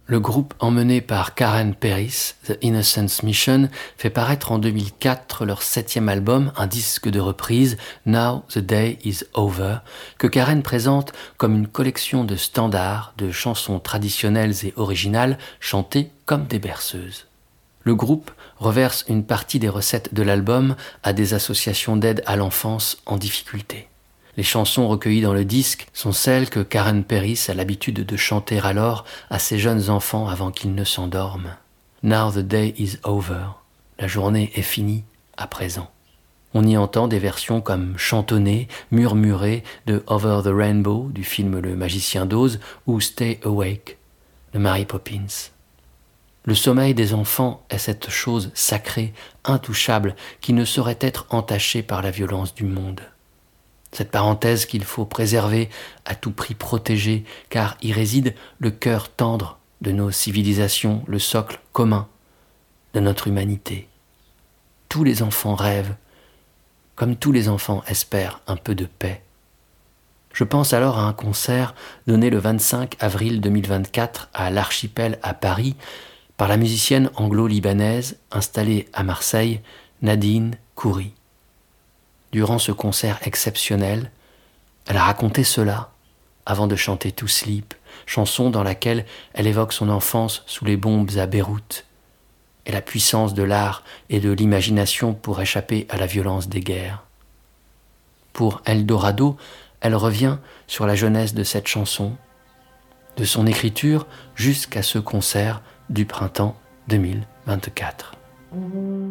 Le groupe emmené par Karen Paris, The Innocence Mission, fait paraître en 2004 leur 7e album, un disque de reprise, Now the Day is Over, que Karen présente comme une collection de standards, de chansons traditionnelles et originales chantées comme des berceuses. Le groupe reverse une partie des recettes de l'album à des associations d'aide à l'enfance en difficulté. Les chansons recueillies dans le disque sont celles que Karen Paris a l'habitude de chanter alors à ses jeunes enfants avant qu'ils ne s'endorment. Now the day is over. La journée est finie à présent. On y entend des versions comme chantonnée, murmurée de Over the Rainbow du film Le Magicien d'Oz ou Stay Awake de Mary Poppins. Le sommeil des enfants est cette chose sacrée, intouchable, qui ne saurait être entachée par la violence du monde. Cette parenthèse qu'il faut préserver, à tout prix protéger, car y réside le cœur tendre de nos civilisations, le socle commun de notre humanité. Tous les enfants rêvent, comme tous les enfants espèrent un peu de paix. Je pense alors à un concert donné le 25 avril 2024 à l'Archipel à Paris par la musicienne anglo-libanaise installée à Marseille, Nadine Khoury. Durant ce concert exceptionnel, elle a raconté cela avant de chanter To Sleep, chanson dans laquelle elle évoque son enfance sous les bombes à Beyrouth et la puissance de l'art et de l'imagination pour échapper à la violence des guerres. Pour Eldorado, elle revient sur la jeunesse de cette chanson, de son écriture jusqu'à ce concert du printemps 2024.